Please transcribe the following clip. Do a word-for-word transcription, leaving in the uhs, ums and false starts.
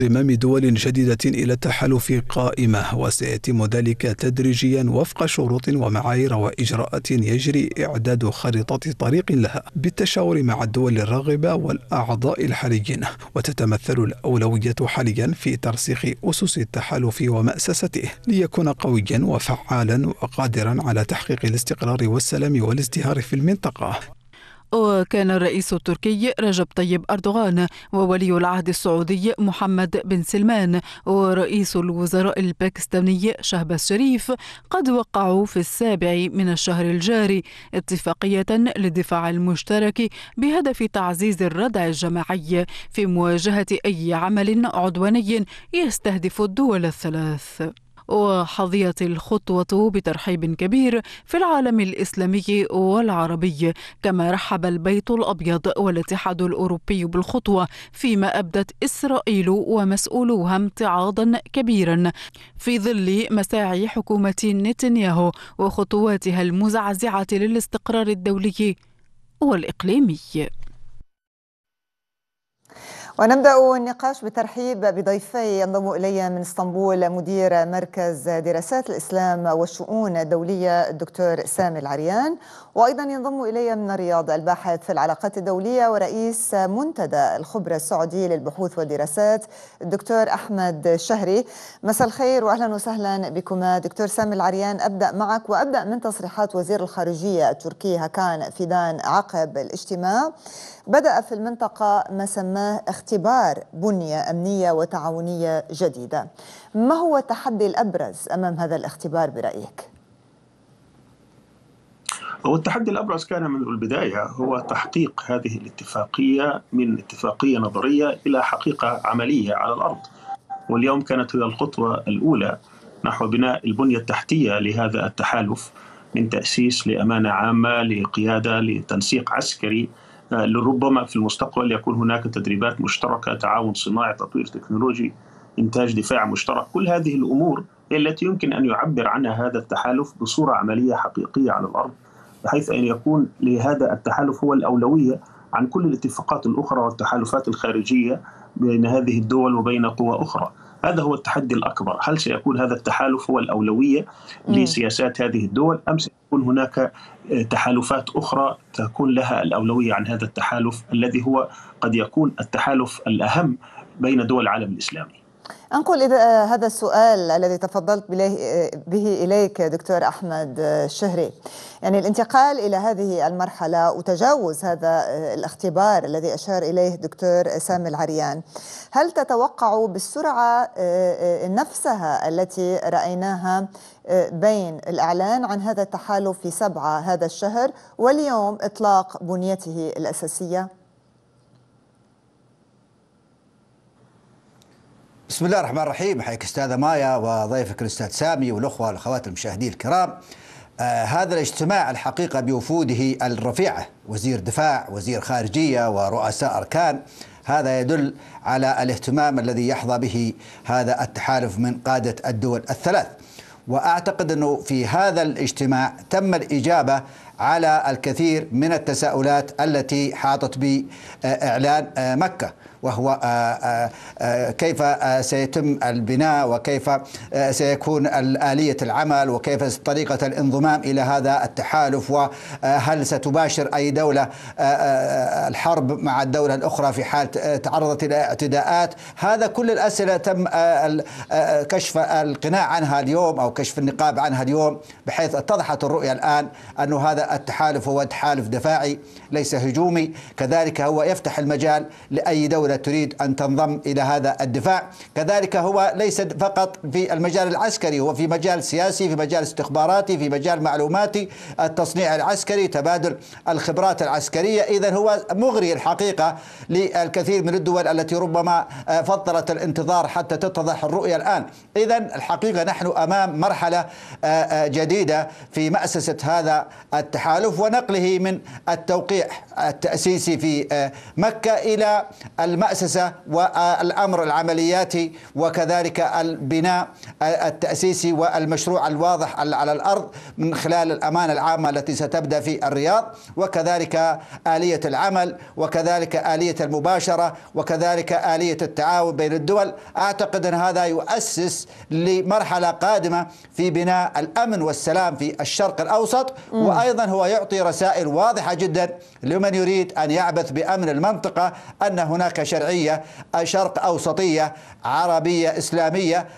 انضمام دول جديدة إلى التحالف قائمة، وسيتم ذلك تدريجيا وفق شروط ومعايير وإجراءات يجري إعداد خارطة طريق لها بالتشاور مع الدول الراغبة والأعضاء الحاليين. وتتمثل الأولوية حاليا في ترسيخ أسس التحالف ومأسسته ليكون قويا وفعالا وقادرا على تحقيق الاستقرار والسلام والازدهار في المنطقة. وكان الرئيس التركي رجب طيب أردوغان وولي العهد السعودي محمد بن سلمان ورئيس الوزراء الباكستاني شهباز شريف قد وقعوا في السابع من الشهر الجاري اتفاقية للدفاع المشترك بهدف تعزيز الردع الجماعي في مواجهة أي عمل عدواني يستهدف الدول الثلاث. وحظيت الخطوة بترحيب كبير في العالم الإسلامي والعربي، كما رحب البيت الأبيض والاتحاد الأوروبي بالخطوة، فيما أبدت إسرائيل ومسؤولوها امتعاضا كبيرا في ظل مساعي حكومة نتنياهو وخطواتها المزعزعة للاستقرار الدولي والإقليمي. ونبدأ النقاش بالترحيب بضيفي ينضم إلي من اسطنبول مدير مركز دراسات الإسلام والشؤون الدولية الدكتور سامي العريان، وأيضا ينضم إلي من الرياض الباحث في العلاقات الدولية ورئيس منتدى الخبرة السعودي للبحوث والدراسات الدكتور أحمد شهري. مساء الخير وأهلا وسهلا بكما. دكتور سامي العريان، أبدأ معك وأبدأ من تصريحات وزير الخارجية التركي هاكان فيدان عقب الاجتماع. بدأ في المنطقة ما سماه اختبار بنية أمنية وتعاونية جديدة. ما هو التحدي الأبرز أمام هذا الاختبار برأيك؟ هو التحدي الأبرز كان منذ البداية هو تحقيق هذه الاتفاقية من اتفاقية نظرية إلى حقيقة عملية على الأرض، واليوم كانت هي الخطوة الأولى نحو بناء البنية التحتية لهذا التحالف، من تأسيس لأمانة عامة، لقيادة، لتنسيق عسكري، لربما في المستقبل يكون هناك تدريبات مشتركة، تعاون صناعي، تطوير تكنولوجي، إنتاج دفاع مشترك. كل هذه الأمور هي التي يمكن أن يعبر عنها هذا التحالف بصورة عملية حقيقية على الأرض، بحيث أن يكون لهذا التحالف هو الأولوية عن كل الاتفاقات الأخرى والتحالفات الخارجية بين هذه الدول وبين قوى أخرى. هذا هو التحدي الأكبر. هل سيكون هذا التحالف هو الأولوية لسياسات هذه الدول، أم سيكون هناك تحالفات أخرى تكون لها الأولوية عن هذا التحالف الذي هو قد يكون التحالف الأهم بين دول العالم الإسلامي؟ أنقل إذا هذا السؤال الذي تفضلت به إليك دكتور أحمد الشهري، يعني الانتقال إلى هذه المرحلة وتجاوز هذا الاختبار الذي أشار إليه دكتور سامي العريان، هل تتوقع بالسرعة نفسها التي رأيناها بين الإعلان عن هذا التحالف في سبعة هذا الشهر واليوم إطلاق بنيته الأساسية؟ بسم الله الرحمن الرحيم. حياك أستاذة مايا وضيفك الأستاذ سامي والأخوة والأخوات المشاهدين الكرام. آه هذا الاجتماع الحقيقة بوفوده الرفيعة، وزير دفاع، وزير خارجية، ورؤساء أركان، هذا يدل على الاهتمام الذي يحظى به هذا التحالف من قادة الدول الثلاث. وأعتقد أنه في هذا الاجتماع تم الإجابة على الكثير من التساؤلات التي حاطت بإعلان مكة، وهو كيف سيتم البناء، وكيف سيكون آلية العمل، وكيف طريقة الانضمام إلى هذا التحالف، وهل ستباشر أي دولة الحرب مع الدولة الأخرى في حال تعرضت إلى اعتداءات. هذا كل الأسئلة تم كشف القناع عنها اليوم أو كشف النقاب عنها اليوم، بحيث اتضحت الرؤية الآن أن هذا التحالف هو تحالف دفاعي ليس هجومي. كذلك هو يفتح المجال لأي دولة تريد أن تنضم إلى هذا الدفاع. كذلك هو ليس فقط في المجال العسكري، هو في مجال سياسي، في مجال استخباراتي، في مجال معلوماتي، التصنيع العسكري، تبادل الخبرات العسكرية. إذن هو مغري الحقيقة للكثير من الدول التي ربما فضلت الانتظار حتى تتضح الرؤية الآن. إذن الحقيقة نحن أمام مرحلة جديدة في مأسسة هذا التحالف التحالف ونقله من التوقيع التأسيسي في مكة إلى المأسسة والأمر العملياتي وكذلك البناء التأسيسي والمشروع الواضح على الأرض من خلال الأمانة العامة التي ستبدأ في الرياض، وكذلك آلية العمل وكذلك آلية المباشرة وكذلك آلية التعاون بين الدول. أعتقد أن هذا يؤسس لمرحلة قادمة في بناء الأمن والسلام في الشرق الأوسط، وأيضا هو يعطي رسائل واضحة جدا لمن يريد أن يعبث بأمن المنطقة أن هناك شرعية شرق أوسطية عربية إسلامية